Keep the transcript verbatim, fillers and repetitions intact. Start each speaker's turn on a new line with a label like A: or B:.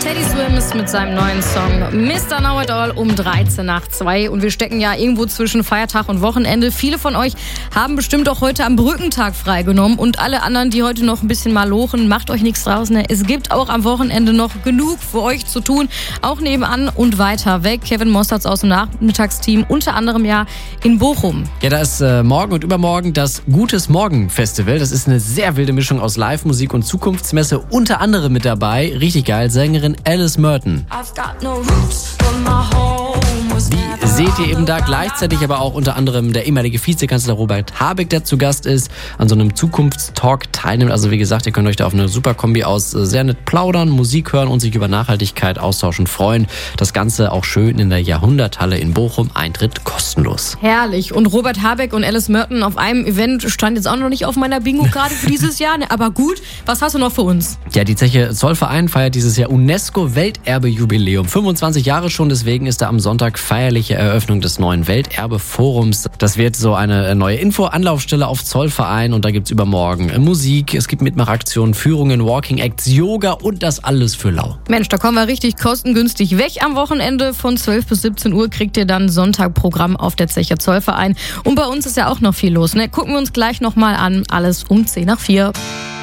A: Teddy Swims mit seinem neuen Song Mister Know It All um dreizehn nach zwei. Und wir stecken ja irgendwo zwischen Feiertag und Wochenende. Viele von euch haben bestimmt auch heute am Brückentag freigenommen. Und alle anderen, die heute noch ein bisschen mal lochen, macht euch nichts draus. Ne? Es gibt auch am Wochenende noch genug für euch zu tun. Auch nebenan und weiter weg. Kevin Mossertz aus dem Nachmittagsteam, unter anderem ja in Bochum.
B: Ja, da ist äh, morgen und übermorgen das Gutes Morgen Festival. Das ist eine sehr wilde Mischung aus Live-Musik und Zukunftsmesse. Unter anderem mit dabei, richtig geil, Sängerin Alice Merton. Die seht ihr eben da, gleichzeitig aber auch unter anderem der ehemalige Vizekanzler Robert Habeck, der zu Gast ist, an so einem Zukunftstalk teilnimmt. Also wie gesagt, ihr könnt euch da auf eine super Kombi aus sehr nett plaudern, Musik hören und sich über Nachhaltigkeit austauschen freuen. Das Ganze auch schön in der Jahrhunderthalle in Bochum, Eintritt kostenlos.
A: Herrlich. Und Robert Habeck und Alice Merton auf einem Event stand jetzt auch noch nicht auf meiner Bingo-Karte für dieses Jahr. Aber gut, was hast du noch für uns?
B: Ja, die Zeche Zollverein feiert dieses Jahr UNESCO-Welterbe-Jubiläum. fünfundzwanzig Jahre schon, deswegen ist da am Sonntag feierliche Eröffnung des neuen Welterbe-Forums. Das wird so eine neue Info-Anlaufstelle auf Zollverein und da gibt's übermorgen Musik, es gibt Mitmachaktionen, Führungen, Walking-Acts, Yoga und das alles für lau.
A: Mensch, da kommen wir richtig kostengünstig weg am Wochenende. Von zwölf bis siebzehn Uhr kriegt ihr dann Sonntagprogramm auf der Zeche Zollverein. Und bei uns ist ja auch noch viel los. Ne? Gucken wir uns gleich nochmal an. Alles um zehn nach vier.